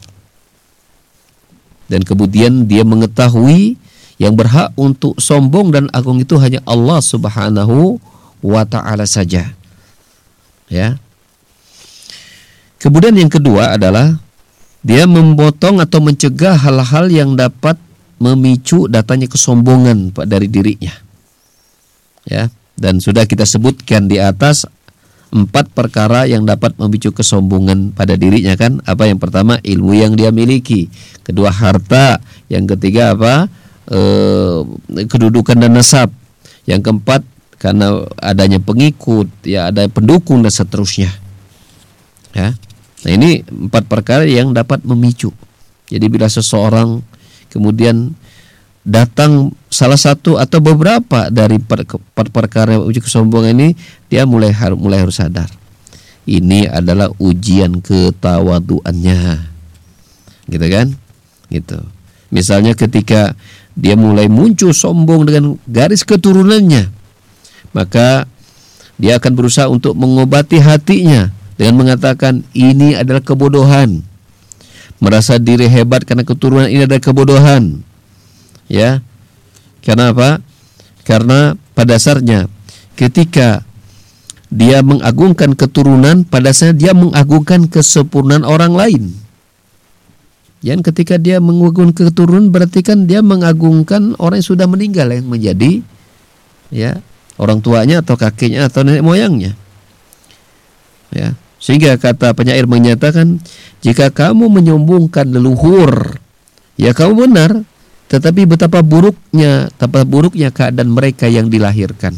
Dan kemudian dia mengetahui yang berhak untuk sombong dan agung itu hanya Allah Subhanahu wa ta'ala saja. Ya. Kemudian yang kedua adalah dia memotong atau mencegah hal-hal yang dapat memicu datangnya kesombongan dari dirinya. Ya, dan sudah kita sebutkan di atas empat perkara yang dapat memicu kesombongan pada dirinya kan? Apa yang pertama? Ilmu yang dia miliki. Kedua, harta. Yang ketiga apa? E, kedudukan dan nasab. Yang keempat, karena adanya pengikut, ya ada pendukung dan seterusnya. Ya. Nah, ini empat perkara yang dapat memicu. Jadi bila seseorang kemudian datang salah satu atau beberapa dari empat perkara uji kesombongan ini, dia mulai harus mulai harus sadar. Ini adalah ujian ketawaduannya. Gitu kan? Gitu. Misalnya ketika dia mulai muncul sombong dengan garis keturunannya, maka dia akan berusaha untuk mengobati hatinya dengan mengatakan ini adalah kebodohan. Merasa diri hebat karena keturunan ini adalah kebodohan. Ya. Karena apa? Karena pada dasarnya ketika dia mengagungkan keturunan, pada dasarnya dia mengagungkan kesempurnaan orang lain. Dan ketika dia mengagungkan keturunan, berarti kan dia mengagungkan orang yang sudah meninggal yang menjadi, ya, orang tuanya atau kakeknya atau nenek moyangnya. Ya. Sehingga kata penyair menyatakan, jika kamu menyombongkan leluhur, ya kamu benar, tetapi betapa buruknya, betapa buruknya keadaan mereka yang dilahirkan.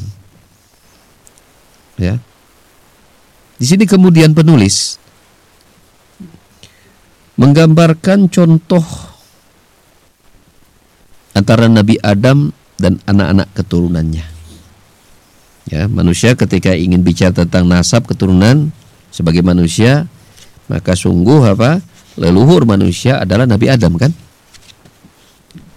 Ya. Di sini kemudian penulis menggambarkan contoh antara Nabi Adam dan anak-anak keturunannya. Ya, manusia ketika ingin bicara tentang nasab keturunan sebagai manusia, maka sungguh apa? Leluhur manusia adalah Nabi Adam kan?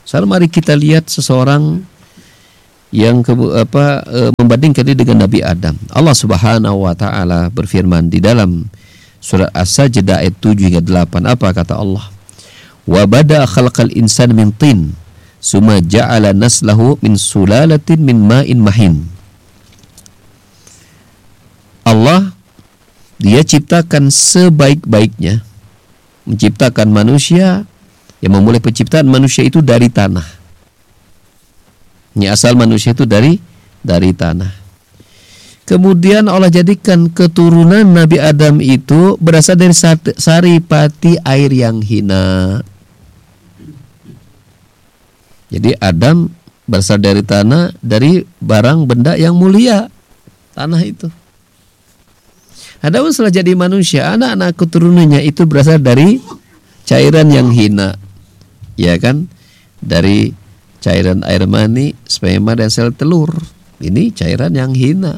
Sekarang mari kita lihat seseorang yang ke, apa e, membandingkan diri dengan Nabi Adam. Allah Subhanahu wa taala berfirman di dalam surat As-Sajdah ayat tujuh hingga delapan. Apa kata Allah? Wa bada khalaqal insan min tin summa ja'ala naslahu min sulalatin min ma'in mahin. Allah dia ciptakan sebaik-baiknya, menciptakan manusia, yang memulai penciptaan manusia itu dari tanah. Ini asal manusia itu dari dari tanah. Kemudian Allah jadikan keturunan Nabi Adam itu berasal dari saripati air yang hina. Jadi Adam berasal dari tanah, dari barang benda yang mulia, tanah itu. Adapun setelah jadi manusia, anak-anak keturunannya itu berasal dari cairan yang hina, ya kan? Dari cairan air mani, sperma dan sel telur. Ini cairan yang hina.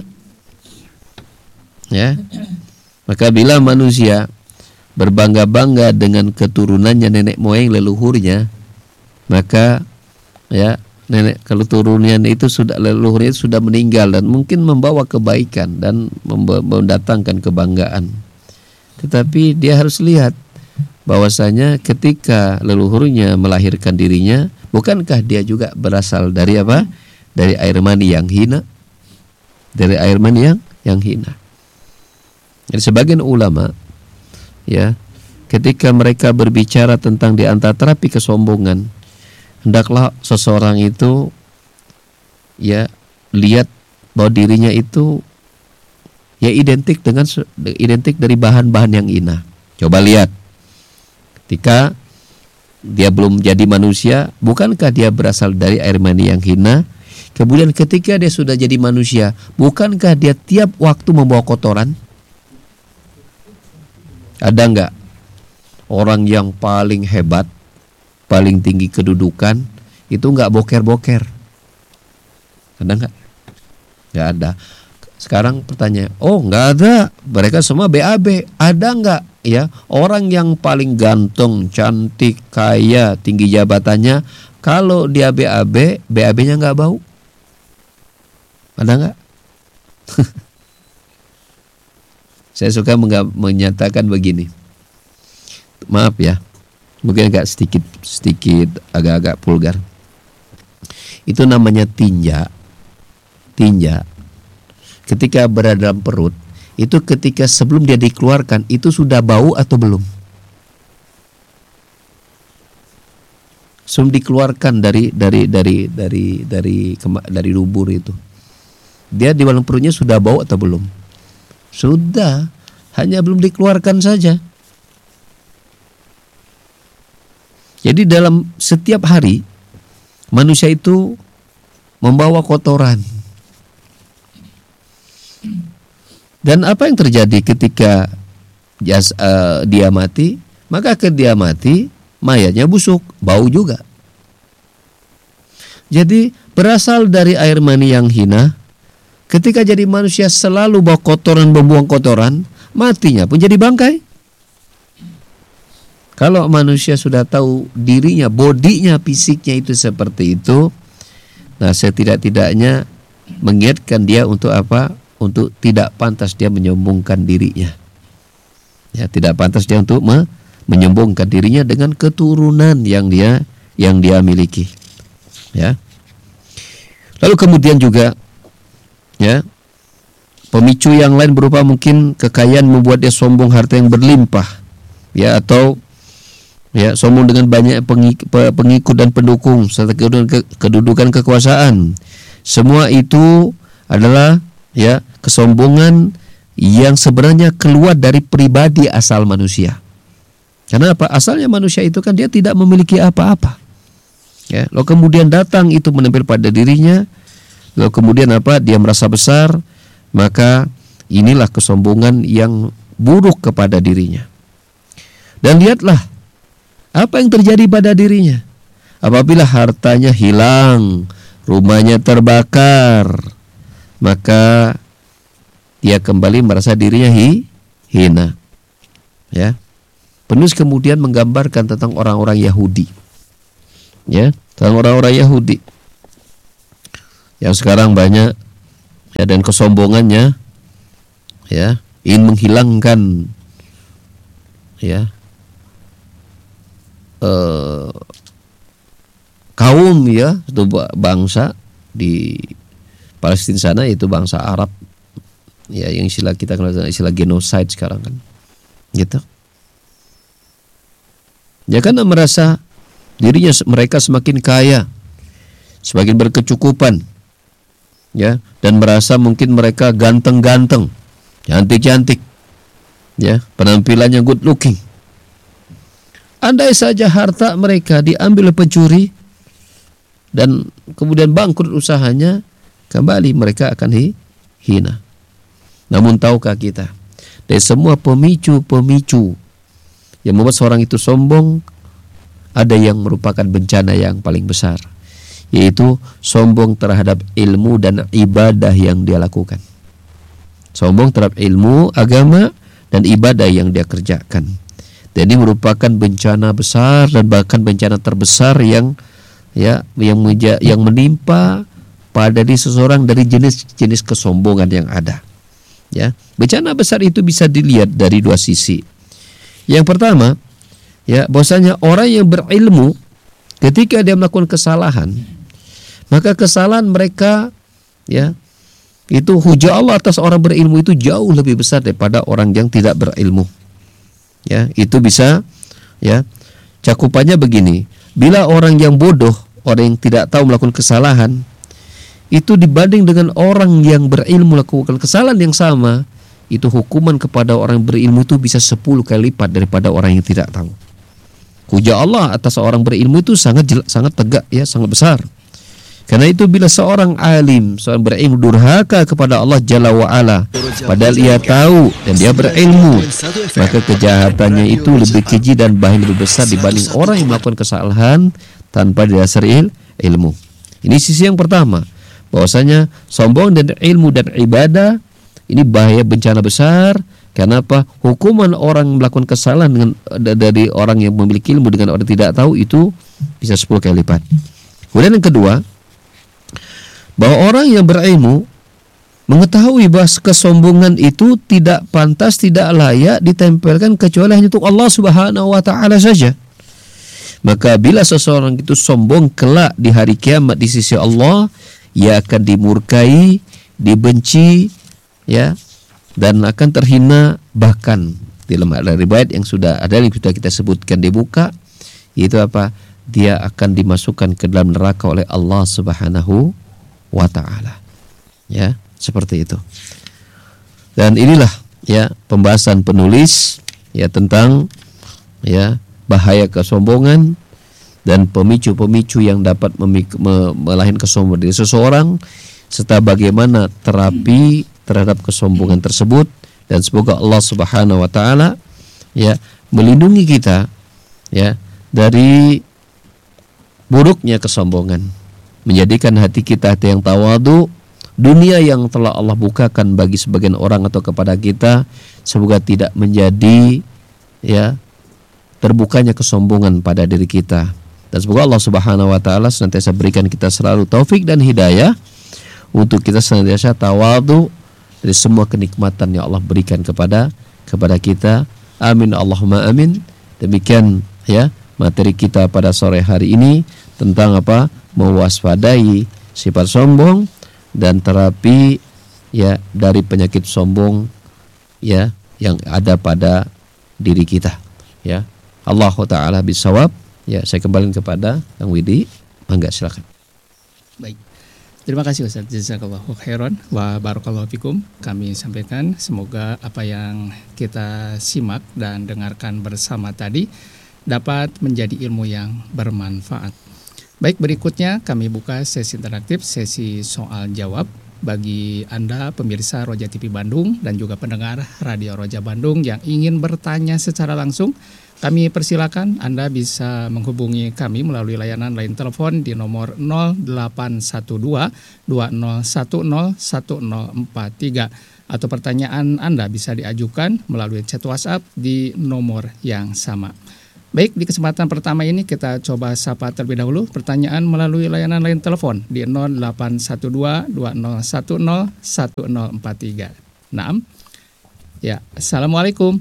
Ya. Maka bila manusia berbangga-bangga dengan keturunannya nenek moyang leluhurnya, maka ya nenek keturunannya itu sudah leluhurnya sudah meninggal dan mungkin membawa kebaikan dan mendatangkan kebanggaan. Tetapi dia harus lihat bahwasanya ketika leluhurnya melahirkan dirinya, bukankah dia juga berasal dari apa? Dari air mani yang hina, dari air mani yang yang hina. Jadi sebagian ulama, ya, ketika mereka berbicara tentang di antara terapi kesombongan, hendaklah seseorang itu, ya, lihat bahwa dirinya itu, ya, identik dengan identik dari bahan-bahan yang hina. Coba lihat, ketika dia belum jadi manusia, bukankah dia berasal dari air mani yang hina? Kemudian ketika dia sudah jadi manusia, bukankah dia tiap waktu membawa kotoran? Ada enggak orang yang paling hebat, paling tinggi kedudukan, itu enggak boker-boker? Ada enggak? Enggak ada. Sekarang pertanyaan, oh enggak ada, mereka semua B A B. Ada enggak ya orang yang paling ganteng, cantik, kaya, tinggi jabatannya, kalau dia B A B, B A B-nya enggak bau? Ada enggak? Saya suka menyatakan begini. Maaf ya, mungkin agak sedikit sedikit agak-agak vulgar. Itu namanya tinja. Tinja. Ketika berada dalam perut, itu ketika sebelum dia dikeluarkan, itu sudah bau atau belum? Sebelum dikeluarkan dari dari dari dari dari dari lubur itu, dia di dalam perutnya sudah bau atau belum? Sudah, hanya belum dikeluarkan saja. Jadi dalam setiap hari manusia itu membawa kotoran. Dan apa yang terjadi ketika jas, uh, dia mati? Maka ketika dia mati, mayatnya busuk, bau juga. Jadi berasal dari air mani yang hina. Ketika jadi manusia selalu bawa kotoran, membuang kotoran, matinya pun jadi bangkai. Kalau manusia sudah tahu dirinya, bodinya, fisiknya itu seperti itu, nah setidak-tidaknya mengingatkan dia untuk apa? Untuk tidak pantas dia menyombongkan dirinya. Ya, tidak pantas dia untuk me- menyombongkan dirinya dengan keturunan yang dia yang dia miliki. Ya. Lalu kemudian juga, ya, pemicu yang lain berupa mungkin kekayaan membuat dia sombong harta yang berlimpah, ya, atau ya sombong dengan banyak pengikut dan pendukung serta kedudukan kekuasaan. Semua itu adalah ya kesombongan yang sebenarnya keluar dari pribadi asal manusia. Karena apa? Asalnya manusia itu kan dia tidak memiliki apa-apa. Ya, lalu kemudian datang itu menempel pada dirinya, lalu kemudian apa? Dia merasa besar, maka inilah kesombongan yang buruk kepada dirinya. Dan lihatlah apa yang terjadi pada dirinya. Apabila hartanya hilang, rumahnya terbakar, maka dia kembali merasa dirinya hi, hina. Ya. Penulis kemudian menggambarkan tentang orang-orang Yahudi. Ya, tentang orang-orang Yahudi yang sekarang banyak ya, dan kesombongannya ya ingin menghilangkan ya eh, kaum ya itu bangsa di Palestina sana, itu bangsa Arab ya, yang istilah kita kenal istilah genocide sekarang kan gitu ya, karena merasa dirinya mereka semakin kaya, semakin berkecukupan ya, dan merasa mungkin mereka ganteng-ganteng, cantik-cantik ya, penampilannya good looking. Andai saja harta mereka diambil pencuri dan kemudian bangkrut usahanya, kembali mereka akan hi, hina. Namun tahukah kita, dari semua pemicu-pemicu yang membuat seorang itu sombong, ada yang merupakan bencana yang paling besar, yaitu sombong terhadap ilmu dan ibadah yang dia lakukan. Sombong terhadap ilmu, agama, dan ibadah yang dia kerjakan. Jadi merupakan bencana besar dan bahkan bencana terbesar yang ya yang meja, yang menimpa pada diri seseorang dari jenis-jenis kesombongan yang ada. Ya, bencana besar itu bisa dilihat dari dua sisi. Yang pertama, ya, bahwasanya orang yang berilmu ketika dia melakukan kesalahan, maka kesalahan mereka ya itu hujah Allah atas orang berilmu itu jauh lebih besar daripada orang yang tidak berilmu. Ya, itu bisa ya cakupannya begini. Bila orang yang bodoh, orang yang tidak tahu melakukan kesalahan, itu dibanding dengan orang yang berilmu melakukan kesalahan yang sama, itu hukuman kepada orang berilmu itu bisa sepuluh kali lipat daripada orang yang tidak tahu. Hujah Allah atas orang berilmu itu sangat jelas, sangat tegak ya, sangat besar. Karena itu bila seorang alim, seorang berilmu durhaka kepada Allah Jalla wa'ala, padahal ia tahu dan dia berilmu, maka kejahatannya itu lebih keji dan bahaya lebih besar dibanding orang yang melakukan kesalahan tanpa didasari ilmu. Ini sisi yang pertama, bahwasanya sombong dan ilmu dan ibadah ini bahaya, bencana besar. Kenapa? Hukuman orang melakukan kesalahan dengan, dari orang yang memiliki ilmu dengan orang tidak tahu itu bisa sepuluh kali lipat. Kemudian yang kedua, bahwa orang yang berilmu mengetahui bahwa kesombongan itu tidak pantas, tidak layak ditempelkan kecuali hanya untuk Allah Subhanahu wa taala saja. Maka bila seseorang itu sombong kelak di hari kiamat di sisi Allah, ia akan dimurkai, dibenci ya, dan akan terhina. Bahkan di lembaga riwayat yang sudah ada yang sudah kita sebutkan di buka, yaitu apa? Dia akan dimasukkan ke dalam neraka oleh Allah Subhanahu wa ta'ala. Ya, seperti itu. Dan inilah ya pembahasan penulis ya tentang ya bahaya kesombongan dan pemicu-pemicu yang dapat memik- me- melahirkan kesombongan dari seseorang, serta bagaimana terapi terhadap kesombongan tersebut. Dan semoga Allah Subhanahu wa taala ya melindungi kita ya dari buruknya kesombongan, menjadikan hati kita hati yang tawadu. Dunia yang telah Allah bukakan bagi sebagian orang atau kepada kita, semoga tidak menjadi ya terbukanya kesombongan pada diri kita. Dan semoga Allah Subhanahu wa taala senantiasa berikan kita selalu taufik dan hidayah untuk kita senantiasa tawadu dari semua kenikmatan yang Allah berikan kepada kepada kita. Amin Allahumma amin. Demikian ya materi kita pada sore hari ini tentang apa? Mewaspadai sifat sombong dan terapi ya dari penyakit sombong ya yang ada pada diri kita ya. Allah taala bisawab. Ya, saya kembali kepada Kang Widi. Mangga silakan. Baik. Terima kasih Ustaz. Jazakallahu khairan wa barakallahu fikum. Kami sampaikan semoga apa yang kita simak dan dengarkan bersama tadi dapat menjadi ilmu yang bermanfaat. Baik, berikutnya kami buka sesi interaktif, sesi soal jawab bagi Anda pemirsa Roja T V Bandung dan juga pendengar Radio Roja Bandung yang ingin bertanya secara langsung. Kami persilakan Anda bisa menghubungi kami melalui layanan line telepon di nomor nol delapan satu dua dua nol satu nol satu nol empat tiga atau pertanyaan Anda bisa diajukan melalui chat WhatsApp di nomor yang sama. Baik, di kesempatan pertama ini kita coba sapa terlebih dahulu pertanyaan melalui layanan line telepon di nol delapan satu dua dua nol satu nol satu nol empat tiga. Naam. Ya, Assalamualaikum.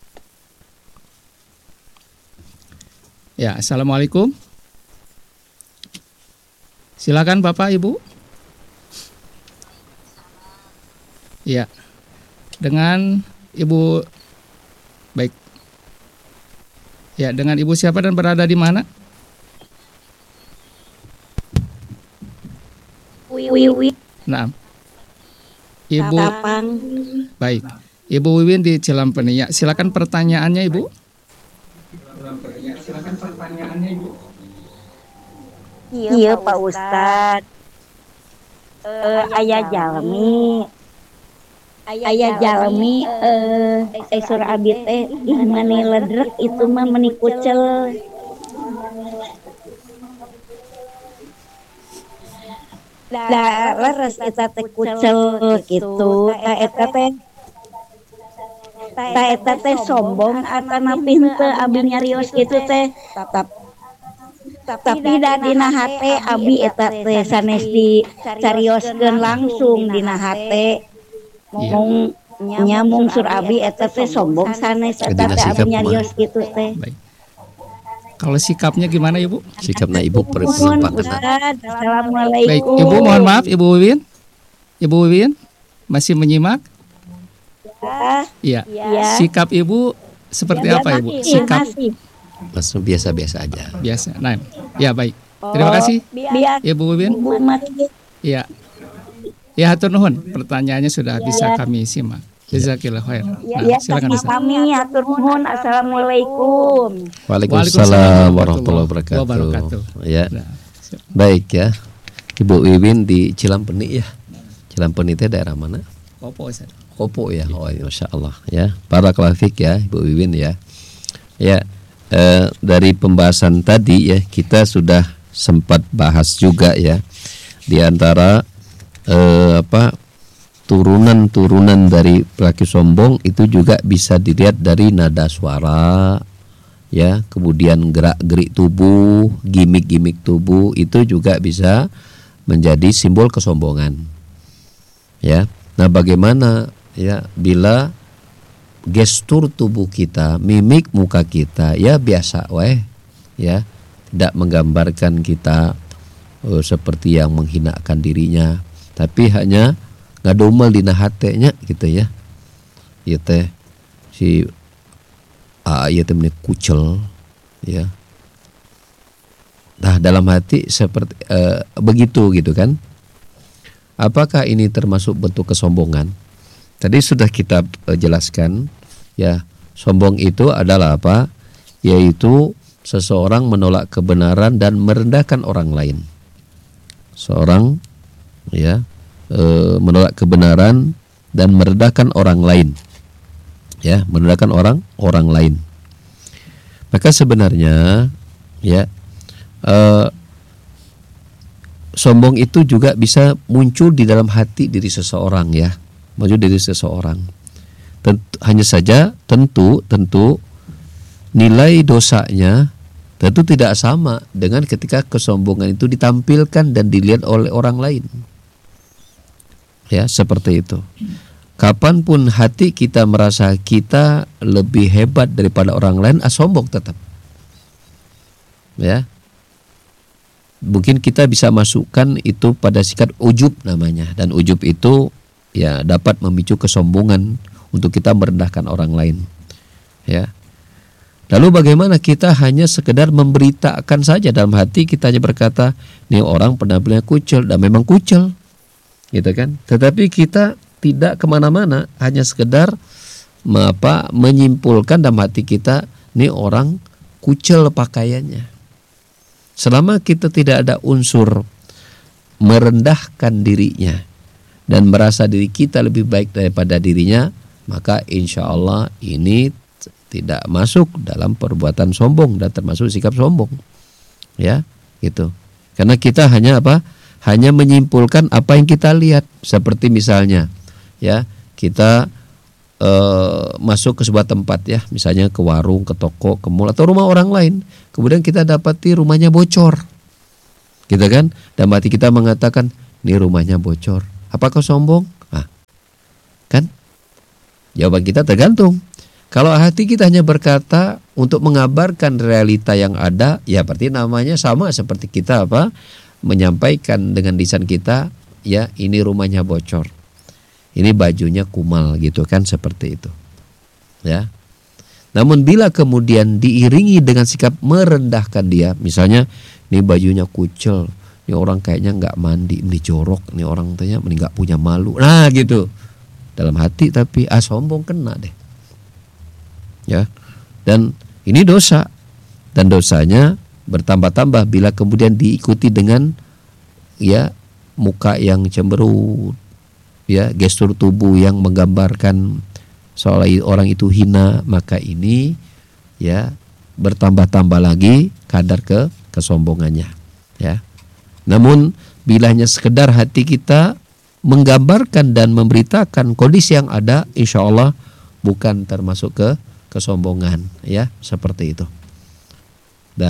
Ya, Assalamualaikum. Silakan Bapak Ibu. Ya. Dengan Ibu baik. Ya, dengan Ibu siapa dan berada di mana? Wiwi. Nah, Ibu. Tapang. Baik, Ibu Wiwin di Cilampeni. Ya, silakan pertanyaannya Ibu. Silakan pertanyaannya Ibu. Iya Pak Ustadz. Uh, ayah jalmi. Ayah jalmi eh uh, surah abi teh ih mani ledrek itu mah meni kucel. Da leres eta teh kucel gitu. Ta eta teh Ta eta teh sombong atana pinte abi nyarios gitu teh. Tapi da dina hate abi eta teh sanes di carioskeun langsung dina hate. Mung nyamung sur abi eta teh sombong sanes eta teh abi nyarios gitu teh. Kalau sikapnya gimana Ibu? Sikapnya Ibu persempatan. Assalamualaikum. Baik, Ibu mohon maaf Ibu Wiwin. Ibu Wiwin masih menyimak? Iya. Ya. Sikap Ibu seperti ya, apa Ibu? Sikap langsung biasa-biasa aja. Biasa. Nah, ya baik. Terima kasih. Biar. Ibu Wiwin. Iya. Ya, hatur nuhun. Pertanyaannya sudah ya, bisa ya. kami simak. Jazakillah khair. Nah, ya, silakan kami hatur nuhun. Assalamualaikum. Waalaikumsalam warahmatullahi wabarakatuh. Ya. Baik ya. Ibu Wiwin di Cilampeni ya. Cilampeni itu daerah mana? Kopo, Ustaz. Kopo ya. Oh, Masya Allah ya. Barakallahu fik ya Ibu Wiwin ya. Ya. Eh, dari pembahasan tadi ya kita sudah sempat bahas juga ya di antara Eh, apa turunan-turunan dari perilaku sombong itu juga bisa dilihat dari nada suara ya, kemudian gerak-gerik tubuh, gimik-gimik tubuh itu juga bisa menjadi simbol kesombongan ya. Nah, bagaimana ya bila gestur tubuh kita, mimik muka kita ya biasa weh ya, tidak menggambarkan kita eh, seperti yang menghinakan dirinya, tapi hanya ngadomel dina hatenya gitu ya. Ieu teh si ah ieu teh meni kucel ya. Nah, dalam hati seperti eh, begitu gitu kan. Apakah ini termasuk bentuk kesombongan? Tadi sudah kita eh, jelaskan ya, sombong itu adalah apa? Yaitu seseorang menolak kebenaran dan merendahkan orang lain. Seorang ya e, menolak kebenaran dan merendahkan orang lain ya, merendahkan orang orang lain. Maka sebenarnya ya e, sombong itu juga bisa muncul di dalam hati diri seseorang ya, muncul diri seseorang. Tentu, hanya saja tentu tentu nilai dosanya tentu tidak sama dengan ketika kesombongan itu ditampilkan dan dilihat oleh orang lain. Ya, seperti itu. Kapanpun hati kita merasa kita lebih hebat daripada orang lain, ah, sombong tetap. Ya. Mungkin kita bisa masukkan itu pada sikap ujub namanya, dan ujub itu ya dapat memicu kesombongan untuk kita merendahkan orang lain. Ya. Lalu bagaimana kita hanya sekedar memberitakan saja dalam hati kita hanya berkata, nih orang penampilannya kucel, dan memang kucel. Gitu kan, tetapi kita tidak kemana-mana, hanya sekedar apa, menyimpulkan dalam hati kita, nih orang kucel pakaiannya. Selama kita tidak ada unsur merendahkan dirinya dan merasa diri kita lebih baik daripada dirinya, maka insya Allah ini tidak masuk dalam perbuatan sombong dan termasuk sikap sombong, ya, gitu. Karena kita hanya apa? Hanya menyimpulkan apa yang kita lihat, seperti misalnya ya kita uh, masuk ke sebuah tempat ya, misalnya ke warung, ke toko, ke mall atau rumah orang lain, kemudian kita dapati rumahnya bocor, gitu kan? Dan hati kita mengatakan, ini rumahnya bocor. Apakah sombong? Nah, kan? Jawaban kita tergantung. Kalau hati kita hanya berkata untuk mengabarkan realita yang ada, ya berarti namanya sama seperti kita apa? Menyampaikan dengan lisan kita, ya ini rumahnya bocor, ini bajunya kumal, gitu kan, seperti itu. Ya. Namun bila kemudian diiringi dengan sikap merendahkan dia, misalnya ini bajunya kucel, ini orang kayaknya nggak mandi, ini jorok, ini orang tanya, ini nggak punya malu, nah gitu. Dalam hati tapi ah sombong, kena deh. Ya, dan ini dosa, dan dosanya bertambah-tambah bila kemudian diikuti dengan ya muka yang cemberut, ya gestur tubuh yang menggambarkan seolah orang itu hina, maka ini ya bertambah-tambah lagi kadar ke kesombongannya. Ya, namun bila hanya sekedar hati kita menggambarkan dan memberitakan kondisi yang ada, insya Allah bukan termasuk ke kesombongan, ya seperti itu. Dan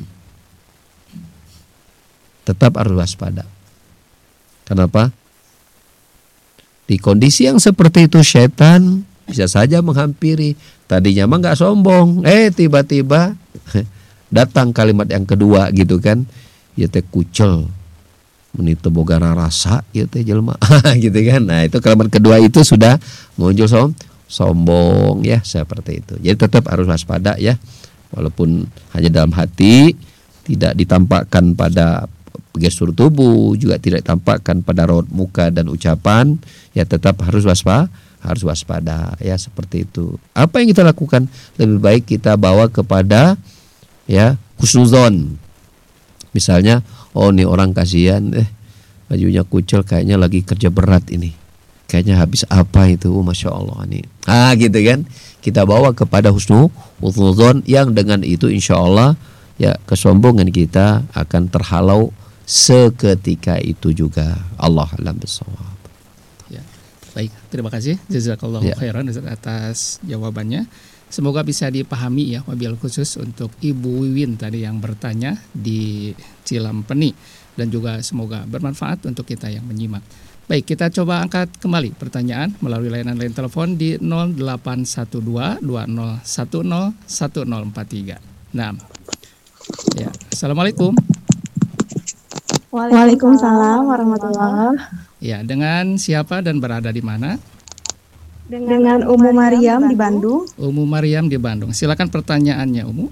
tetap harus waspada. Kenapa? Di kondisi yang seperti itu setan bisa saja menghampiri. Tadinya mah nggak sombong, eh tiba-tiba datang kalimat yang kedua gitu kan, ya teh kucel, menitu boga rasa, ya teh jelema, gitu kan. Nah itu kalimat kedua itu sudah muncul som sombong ya, seperti itu. Jadi tetap harus waspada ya, walaupun hanya dalam hati, tidak ditampakkan pada gestur tubuh, juga tidak ditampakkan pada raut muka dan ucapan, ya tetap harus waspada, harus waspada ya, seperti itu. Apa yang kita lakukan lebih baik kita bawa kepada ya husnuzon. Misalnya, oh nih orang kasihan, eh bajunya kucel, kayaknya lagi kerja berat ini, kayaknya habis apa itu, oh, masya Allah nih, ah gitu kan, kita bawa kepada husnu husnuzon, yang dengan itu insya Allah ya kesombongan kita akan terhalau seketika itu juga. Allah a'lam bishawab. Ya, baik, terima kasih jazakallahu ya. khairan atas jawabannya. Semoga bisa dipahami ya, wabil khusus untuk Ibu Wiwin tadi yang bertanya di Cilampeni, dan juga semoga bermanfaat untuk kita yang menyimak. Baik, kita coba angkat kembali pertanyaan melalui layanan line telepon di nol delapan satu dua dua nol satu nol satu nol empat tiga. Nah, ya, assalamualaikum. Waalaikumsalam warahmatullahi. Ya, dengan siapa dan berada di mana? Dengan Umu Mariam di Bandung. Umu Mariam di Bandung. Silakan pertanyaannya, Umu.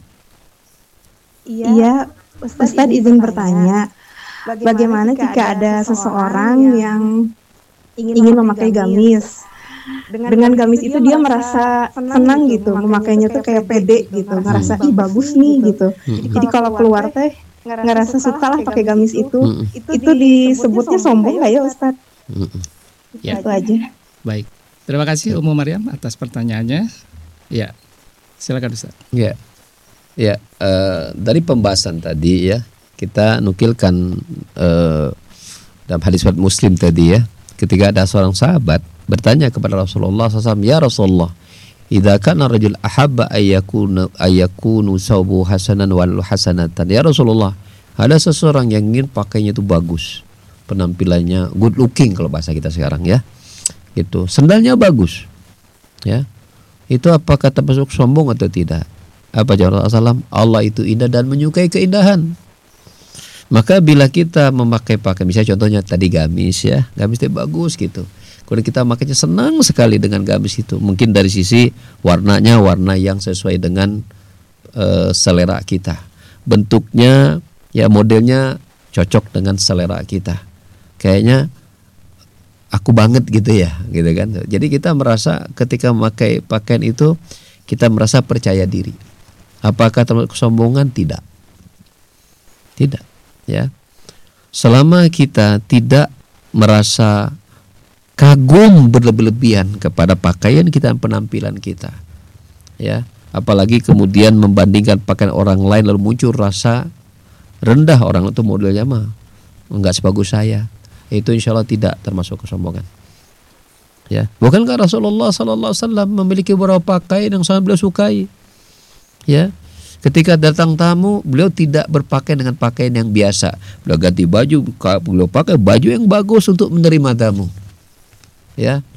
Iya, Ustadz izin bertanya. Bagaimana jika ada seseorang yang ingin memakai gamis? Dengan gamis itu dia merasa senang gitu, memakainya tuh kayak pede gitu, ngerasa ih bagus nih gitu. Jadi kalau keluar teh ngerasa suka lah pakai gamis itu. Itu disebutnya sombong nggak ya Ustadz? Ya. Itu aja. Baik. Terima kasih Umu Mariam atas pertanyaannya. Ya, silakan Ustaz. Ya, ya uh, dari pembahasan tadi ya, kita nukilkan uh, dalam hadis riwayat Muslim tadi ya, ketika ada seorang sahabat bertanya kepada Rasulullah shallallahu alaihi wasallam, ya Rasulullah, idza kana rajul ahabba ayyakunu ayyakunu saubu hasanan wal hasanatan. Ya Rasulullah, ada seseorang yang ingin pakainya itu bagus, penampilannya good looking kalau bahasa kita sekarang ya. Gitu, sendalnya bagus, ya. Itu apakah termasuk sombong atau tidak? Apa jawab Rasulullah? Allah itu indah dan menyukai keindahan. Maka bila kita memakai pakaian, misalnya contohnya tadi gamis ya, gamis itu bagus gitu. Kalau kita makanya senang sekali dengan gamis itu, mungkin dari sisi warnanya warna yang sesuai dengan uh, selera kita, bentuknya ya modelnya cocok dengan selera kita. Kayaknya aku banget gitu ya, gitu kan. Jadi kita merasa ketika memakai pakaian itu kita merasa percaya diri. Apakah termasuk kesombongan? Tidak. Tidak, ya. Selama kita tidak merasa kagum berlebih-lebihan kepada pakaian kita dan penampilan kita, ya. Apalagi kemudian membandingkan pakaian orang lain lalu muncul rasa rendah, orang itu modelnya mah enggak sebagus saya. Itu insya Allah tidak termasuk kesombongan. Ya, bukankah Rasulullah sallallahu alaihi wasallam memiliki beberapa pakaian yang sangat beliau sukai? Ya. Ketika datang tamu, beliau tidak berpakaian dengan pakaian yang biasa. Beliau ganti baju, beliau pakai baju yang bagus untuk menerima tamu. Ya.